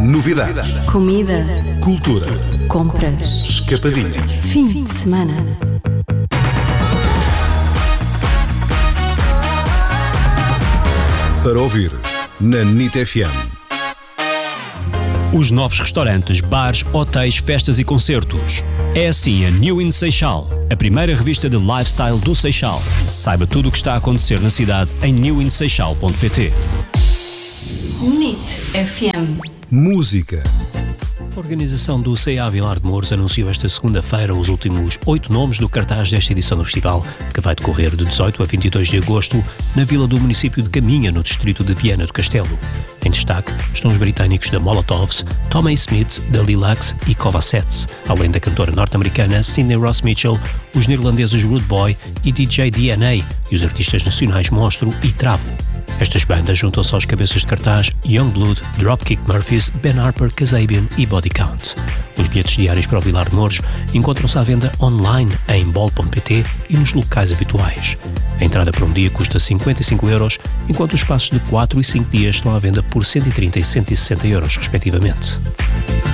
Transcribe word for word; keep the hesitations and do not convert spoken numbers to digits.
Novidades. Comida. Cultura. Compras. Escapadinhas. Fim de semana. Para ouvir na N I T F M. Os novos restaurantes, bares, hotéis, festas e concertos. É assim a New in Seixal, a primeira revista de lifestyle do Seixal. Saiba tudo o que está a acontecer na cidade em new in seixal ponto pt. N I T F M. Música. A organização do C A Vilar de Mouros anunciou esta segunda-feira os últimos oito nomes do cartaz desta edição do festival, que vai decorrer de dezoito a vinte e dois de agosto na vila do município de Caminha, no distrito de Viana do Castelo. Em destaque estão os britânicos da Molotovs, Tommy Smith, da Lilacs e Covacets, além da cantora norte-americana Sydney Ross Mitchell, os neerlandeses Rude Boy e D J D N A e os artistas nacionais Monstro e Travo. Estas bandas juntam-se aos cabeças de cartaz Youngblood, Dropkick Murphys, Ben Harper, Kasabian e Body Count. Os bilhetes diários para o Vilar de Mouros encontram-se à venda online em bol ponto pt e nos locais habituais. A entrada para um dia custa cinquenta e cinco euros, enquanto os passos de quatro e cinco dias estão à venda por cento e trinta e cento e sessenta euros, respectivamente.